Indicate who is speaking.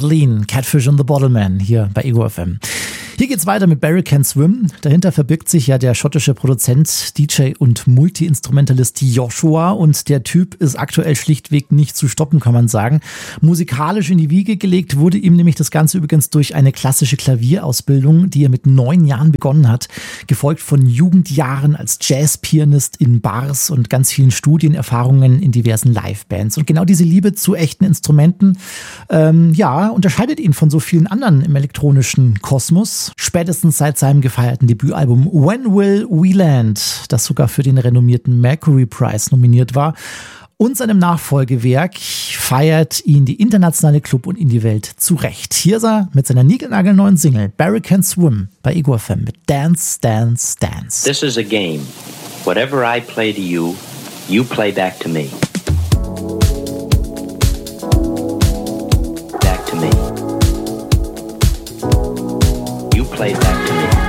Speaker 1: Adeline, Catfish and the Bottleman hier bei Ego FM. Hier geht's weiter mit Barry Can Swim. Dahinter verbirgt sich ja der schottische Produzent, DJ und Multi-Instrumentalist Joshua und der Typ ist aktuell schlichtweg nicht zu stoppen, kann man sagen. Musikalisch in die Wiege gelegt wurde ihm nämlich das Ganze übrigens durch eine klassische Klavierausbildung, die er mit 9 Jahren begonnen hat, gefolgt von Jugendjahren als Jazzpianist in Bars und ganz vielen Studienerfahrungen in diversen Livebands. Und genau diese Liebe zu echten Instrumenten, unterscheidet ihn von so vielen anderen im elektronischen Kosmos. Spätestens seit seinem gefeierten Debütalbum When Will We Land, das sogar für den renommierten Mercury Prize nominiert war, und seinem Nachfolgewerk feiert ihn die internationale Club- und Indie-Welt zurecht. Hier ist er mit seiner niegelnagelneuen Single Barry Can Swim bei Ego FM mit Dance, Dance, Dance.
Speaker 2: This is a game. Whatever I play to you, you play back to me. Back to me. You play back to me.